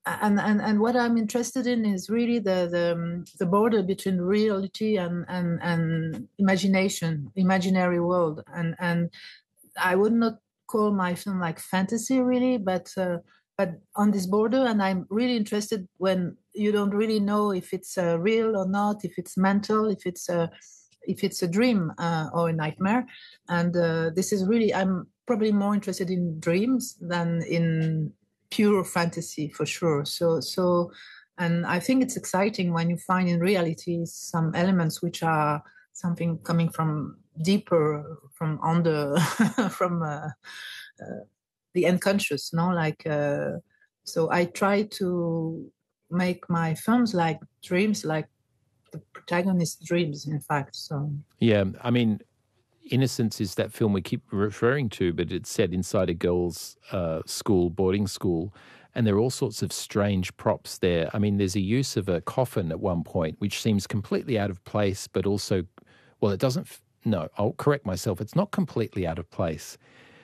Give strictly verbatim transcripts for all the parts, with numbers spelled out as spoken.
and, and and what I'm interested in is really the the, um, the border between reality and, and and imagination, imaginary world, and and I would not call my film like fantasy really, but uh, but on this border, and I'm really interested when you don't really know if it's uh, real or not, if it's mental, if it's a if it's a dream uh, or a nightmare, and uh, this is really I'm probably more interested in dreams than in pure fantasy for sure. So so, and I think it's exciting when you find in reality some elements which are something coming from deeper, from under, from uh, uh, the unconscious, no? Like, uh, so I try to make my films like dreams, like the protagonist's dreams, in fact. So yeah, I mean, Innocence is that film we keep referring to, but it's set inside a girls' uh, school, boarding school, and there are all sorts of strange props there. I mean, there's a use of a coffin at one point, which seems completely out of place, but also, well, it doesn't, no, I'll correct myself, it's not completely out of place,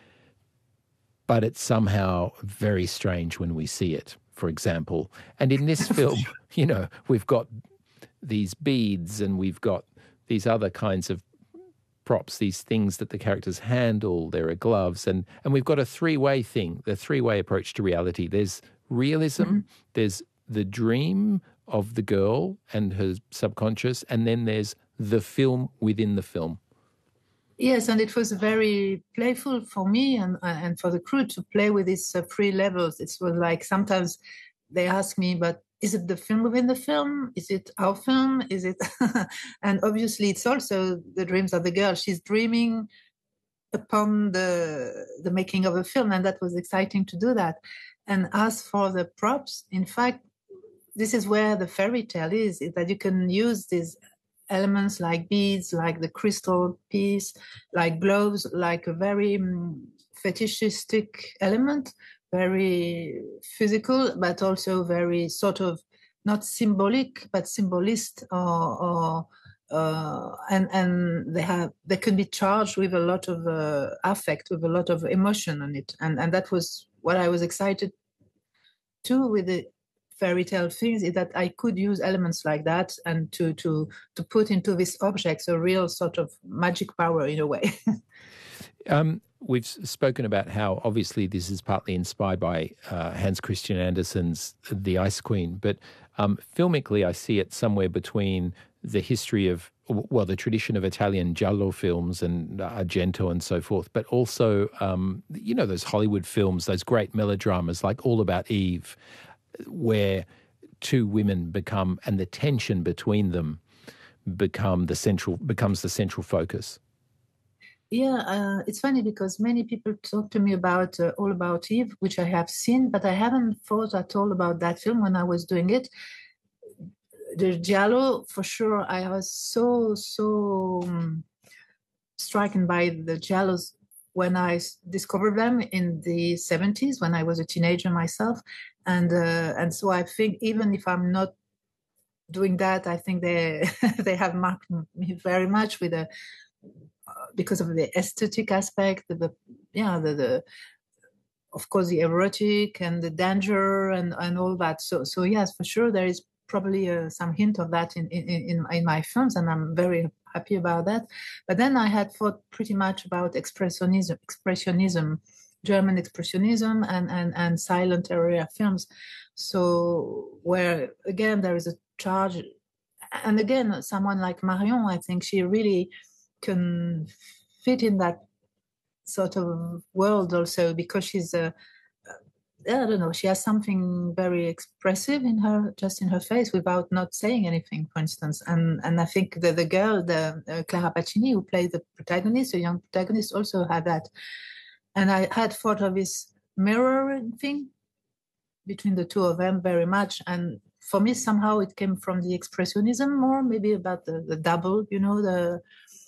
but it's somehow very strange when we see it, for example. And in this film, you know, we've got these beads and we've got these other kinds of props, these things that the characters handle. There are gloves, and and we've got a three-way thing, the three-way approach to reality. There's realism, mm-hmm. there's the dream of the girl and her subconscious, and then there's the film within the film. Yes, and it was very playful for me and and for the crew to play with these uh, three levels. It was like sometimes they ask me, but is it the film within the film? Is it our film? Is it? And obviously, it's also the dreams of the girl. She's dreaming upon the the making of a film, and that was exciting to do that. And as for the props, in fact, this is where the fairy tale is: is that you can use these elements like beads, like the crystal piece, like gloves, like a very um, fetishistic element. Very physical, but also very sort of not symbolic, but symbolist, or, or uh, and and they have they can be charged with a lot of uh, affect, with a lot of emotion on it, and and that was what I was excited to with the fairy tale things, is that I could use elements like that and to to to put into these objects a real sort of magic power in a way. um. We've spoken about how obviously this is partly inspired by uh, Hans Christian Andersen's The Ice Queen, but um, filmically I see it somewhere between the history of, well, the tradition of Italian giallo films and Argento and so forth, but also, um, you know, those Hollywood films, those great melodramas like All About Eve, where two women become, and the tension between them become the central, becomes the central focus. Yeah, uh, it's funny because many people talk to me about uh, All About Eve, which I have seen, but I haven't thought at all about that film when I was doing it. The giallo, for sure, I was so, so um, stricken by the giallos when I discovered them in the seventies, when I was a teenager myself. And uh, and so I think even if I'm not doing that, I think they they have marked me very much with a, because of the aesthetic aspect, the yeah, the, the of course the erotic and the danger and, and all that. So so yes, for sure there is probably uh, some hint of that in, in in in my films, and I'm very happy about that. But then I had thought pretty much about expressionism, expressionism, German expressionism, and and and silent area films. So where again there is a charge, and again someone like Marion, I think she really can fit in that sort of world also, because she's a, I don't know, she has something very expressive in her, just in her face, without not saying anything, for instance. And and I think that the girl, the uh, Clara Pacini, who played the protagonist, the young protagonist, also had that. And I had thought of this mirroring thing between the two of them very much. And for me, somehow it came from the expressionism more, maybe about the, the double, you know, the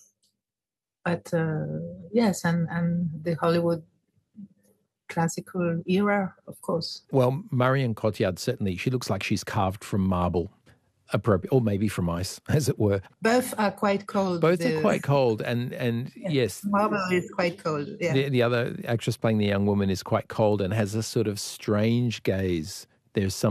But uh, yes, and, and the Hollywood classical era, of course. Well, Marion Cotillard, certainly, she looks like she's carved from marble, appropriate, or maybe from ice, as it were. Both are quite cold. Both the, are quite cold, and, and yes, yes. Marble is quite cold, yeah. The, the other actress playing the young woman is quite cold and has a sort of strange gaze. There's some